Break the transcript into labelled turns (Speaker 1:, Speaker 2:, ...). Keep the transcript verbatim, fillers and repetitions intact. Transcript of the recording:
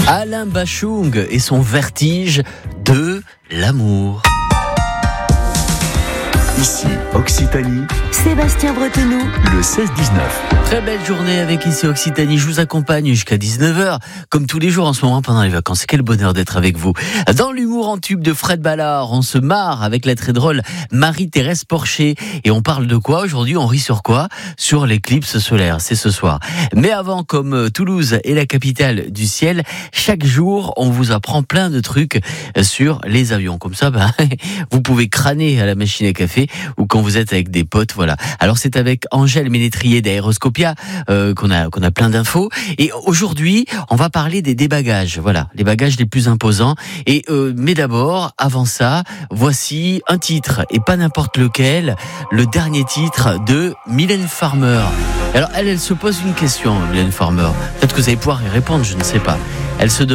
Speaker 1: Alain Bachung et son vertige de l'amour.
Speaker 2: Ici, Occitanie,
Speaker 3: Sébastien Bretenou,
Speaker 2: le seize dix-neuf.
Speaker 1: Très belle journée avec Ici Occitanie. Je vous accompagne jusqu'à dix-neuf heures, comme tous les jours en ce moment pendant les vacances. Quel bonheur d'être avec vous. Dans l'humour en tube de Fred Ballard, on se marre avec la très drôle Marie-Thérèse Porcher. Et on parle de quoi aujourd'hui? On rit sur quoi? Sur l'éclipse solaire, c'est ce soir. Mais avant, comme Toulouse est la capitale du ciel, chaque jour, on vous apprend plein de trucs sur les avions. Comme ça, ben, vous pouvez crâner à la machine à café ou quand vous êtes avec des potes, voilà. Alors c'est avec Angèle Ménétrier d'Aéroscopia euh, qu'on a qu'on a plein d'infos. Et aujourd'hui, on va parler des, des bagages, voilà, les bagages les plus imposants. Et euh, mais d'abord, avant ça, voici un titre et pas n'importe lequel, le dernier titre de Mylène Farmer. Alors elle, elle se pose une question, Mylène Farmer. Peut-être que vous allez pouvoir y répondre, je ne sais pas. Elle se demande